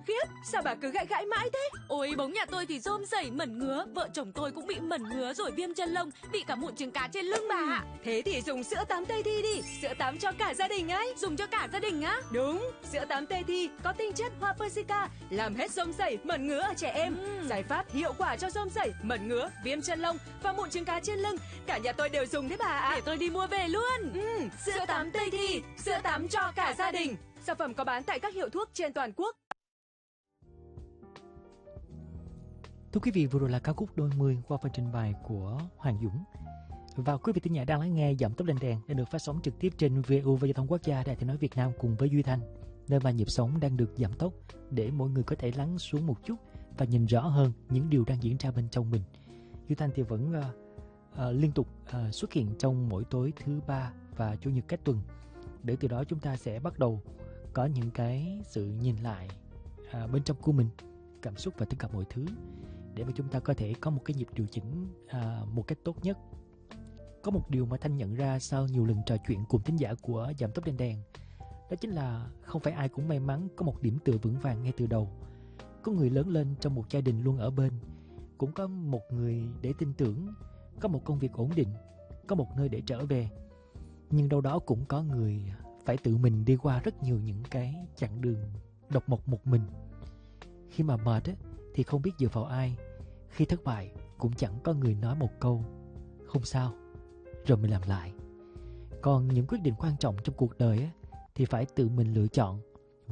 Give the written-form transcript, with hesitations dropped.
Khiếp, sao bà cứ gãi gãi mãi thế? Ôi, bóng nhà tôi thì rôm rẩy mẩn ngứa. Vợ chồng tôi cũng bị mẩn ngứa rồi viêm chân lông, bị cả mụn trứng cá trên lưng bà ạ. Thế thì dùng sữa tắm Tây Thi đi. Sữa tắm cho cả gia đình ấy. Dùng cho cả gia đình á? Đúng, sữa tắm Tây Thi có tinh chất hoa Persica, làm hết rôm rẩy, mẩn ngứa ở trẻ em. Giải pháp hiệu quả cho rôm rẩy, mẩn ngứa, viêm chân lông và mụn trứng cá trên lưng. Cả nhà tôi đều dùng đấy bà ạ. Để tôi đi mua về luôn. Sữa tắm Tây Thi, sữa tắm cho cả gia đình. Sản phẩm có bán tại các hiệu thuốc trên toàn quốc. Thưa quý vị, vừa rồi là ca khúc Đôi mươi qua phần trình bày của Hoàng Dũng. Và quý vị thính giả đang lắng nghe Giọng Tóc Lên Đèn đã được phát sóng trực tiếp trên VU và Giao thông Quốc gia Đài Tiếng nói Việt Nam cùng với Duy Thanh, nơi mà nhịp sống đang được giảm tốc để mỗi người có thể lắng xuống một chút và nhìn rõ hơn những điều đang diễn ra bên trong mình. Duy Thanh thì vẫn liên tục xuất hiện trong mỗi tối thứ ba và chủ nhật cách tuần, để từ đó chúng ta sẽ bắt đầu có những cái sự nhìn lại bên trong của mình, cảm xúc và tất cả mọi thứ, để mà chúng ta có thể có một cái nhịp điều chỉnh một cách tốt nhất. Có một điều mà Thanh nhận ra sau nhiều lần trò chuyện cùng thính giả của Giọng Tóc Lên Đèn, đó chính là không phải ai cũng may mắn có một điểm tựa vững vàng ngay từ đầu. Có người lớn lên trong một gia đình luôn ở bên, cũng có một người để tin tưởng, có một công việc ổn định, có một nơi để trở về. Nhưng đâu đó cũng có người phải tự mình đi qua rất nhiều những cái chặng đường độc mộc một mình. Khi mà mệt thì không biết dựa vào ai. Khi thất bại cũng chẳng có người nói một câu không sao, rồi mình làm lại. Còn những quyết định quan trọng trong cuộc đời thì phải tự mình lựa chọn.